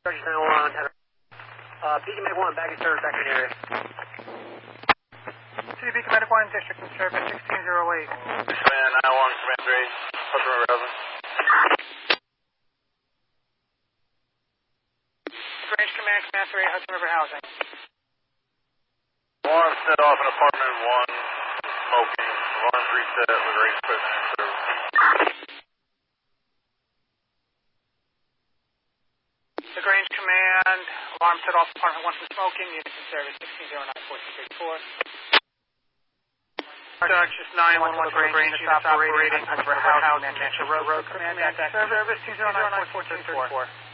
Beacon Medic 1, back in service, back in the area. City Beacon Medic 1, District in service, 1608. Command 9-1, Command 3, Hudson River, over. Range Command, Command 3, Hudson River Housing. Alarm set off in apartment 1, smoking. Alarms reset with range equipment in service. LaGrange Command, alarm set off apartment 1 from smoking, units in service 1609-1434. Just 911 LaGrange, units operating, Hudson River Housing, Manchester Road, Command, back in service 1609-1434.